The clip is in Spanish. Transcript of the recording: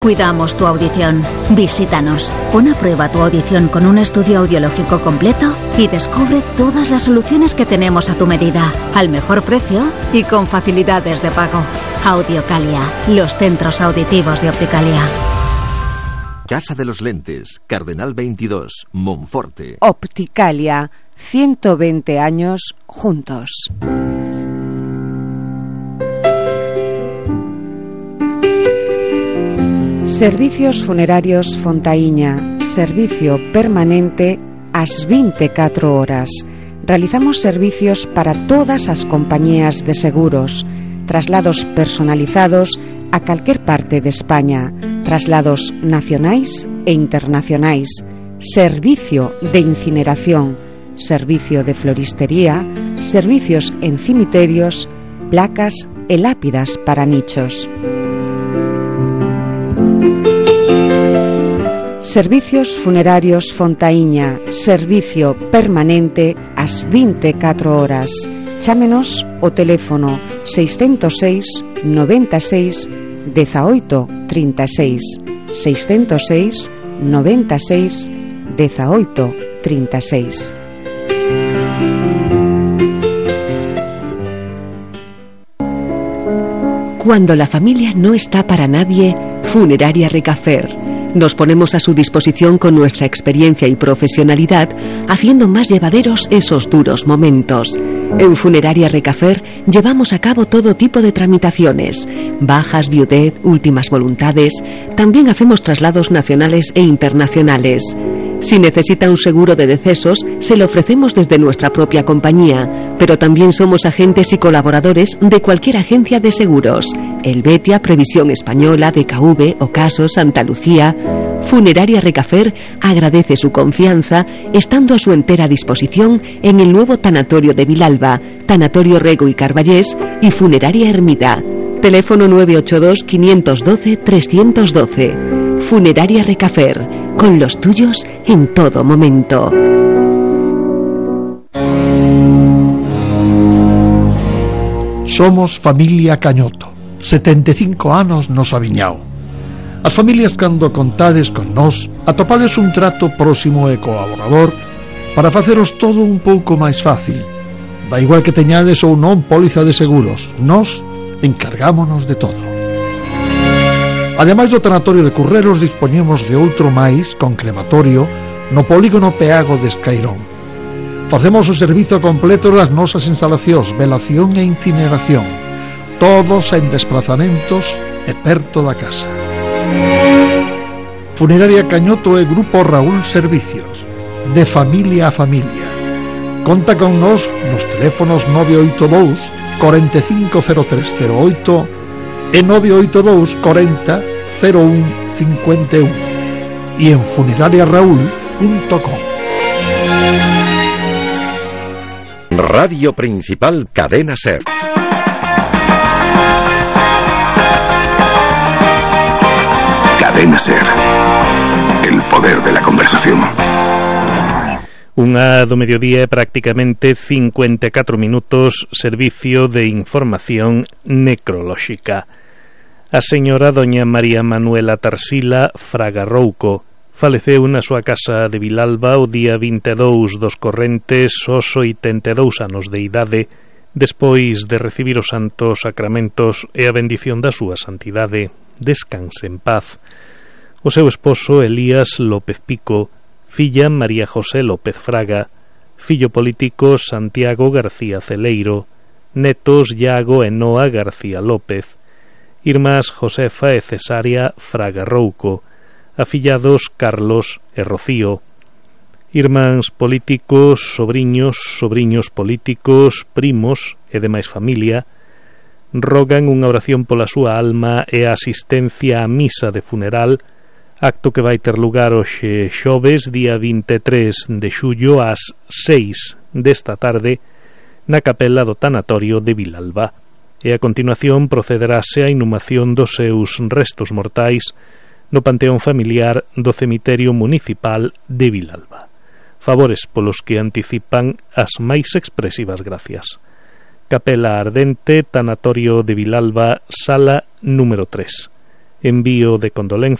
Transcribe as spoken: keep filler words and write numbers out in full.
Cuidamos tu audición. Visítanos. Pon a prueba tu audición con un estudio audiológico completo y descubre todas las soluciones que tenemos a tu medida, al mejor precio y con facilidades de pago. Audiocalia, los centros auditivos de Opticalia. Casa de los Lentes, Cardenal veintidós, Monforte. Opticalia, ciento veinte años juntos. Servicios Funerarios Fontaíña, servicio permanente ás vinte e catro horas. Realizamos servicios para todas as compañías de seguros, traslados personalizados a calquer parte de España, traslados nacionais e internacionais, servicio de incineración, servicio de floristería, servicios en cimiterios, placas e lápidas para nichos. Servicios Funerarios Fontaíña, servicio permanente ás vinte e catro horas. Chámenos o teléfono seiscentos seis, noventa e seis, dezaoito, trinta e seis, seiscentos seis, noventa e seis, dezaoito, trinta e seis. Cuando la familia no está para nadie, Funeraria Recafer. Nos ponemos a su disposición con nuestra experiencia y profesionalidad, haciendo más llevaderos esos duros momentos. En Funeraria Recafer llevamos a cabo todo tipo de tramitaciones, bajas, viudez, últimas voluntades. También hacemos traslados nacionales e internacionales. Si necesita un seguro de decesos, se lo ofrecemos desde nuestra propia compañía, pero también somos agentes y colaboradores de cualquier agencia de seguros: Helvetia, Previsión Española, D K V, Ocaso, Santa Lucía. Funeraria Recafer agradece su confianza, estando a su entera disposición en el nuevo tanatorio de Vilalba, Tanatorio Rego y Carballés y Funeraria Ermida. Teléfono nueve ocho dos, quinientos doce, trescientos doce. Funeraria Recafer, con los tuyos en todo momento. Somos familia Cañoto, setenta e cinco anos nos aviñao. As familias, cando contades con nós, atopades un trato próximo e colaborador para faceros todo un pouco máis fácil. Da igual que teñades ou non póliza de seguros, nós encargámonos de todo. Ademais do tanatorio de Curreros, dispoñemos de outro máis con crematorio no polígono Peago de Escairón. Facemos o servizo completo das nosas instalacións, velación e incineración, todos en desplazamentos e perto da casa. Funeraria Cañoto e Grupo Raúl Servicios, de familia a familia. Conta con nós nos teléfonos nove oito dous, cuarenta e cinco cero tres cero oito e nove oito dous, cuarenta, cero un, cincuenta e un e en funeraria raúl punto com. Radio Principal Cadena Ser. Cadena Ser. El poder de la conversación. Unha do mediodía e prácticamente cincuenta e catro minutos, servicio de información necrolóxica. A señora doña María Manuela Tarsila Fraga Rouco faleceu na súa casa de Vilalba o día vinte e dous dos correntes aos oitenta e dous anos de idade, despois de recibir os santos sacramentos e a bendición da súa santidade. Descanse en paz. O seu esposo Elías López Pico, filla María José López Fraga, fillo político Santiago García Celeiro, netos Iago e Noa García López, irmás Josefa e Cesárea Fraga Rouco, afillados Carlos e Rocío, irmáns políticos, sobriños, sobriños políticos, primos e demais familia, rogan unha oración pola súa alma e a asistencia á misa de funeral, acto que vai ter lugar hoxe xoves, día vinte e tres de xullo, ás seis desta tarde, na capela do tanatorio de Vilalba. E a continuación procederase a inhumación dos seus restos mortais no panteón familiar do cemiterio municipal de Vilalba. Favores polos que anticipan as máis expresivas gracias. Capela Ardente, tanatorio de Vilalba, sala número tres. envío de condolencias